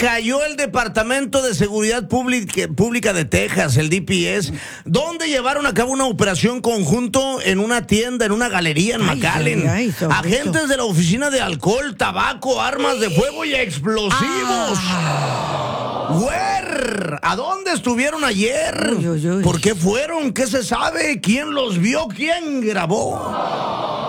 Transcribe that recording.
cayó el Departamento de Seguridad Pública de Texas, el DPS, donde llevaron a cabo una operación conjunto en una tienda, en una galería en McAllen. Agentes de la Oficina de Alcohol, Tabaco, Armas de Fuego y Explosivos. Güer, ¿a dónde estuvieron ayer? ¿Por qué fueron? ¿Qué se sabe? ¿Quién los vio? ¿Quién grabó?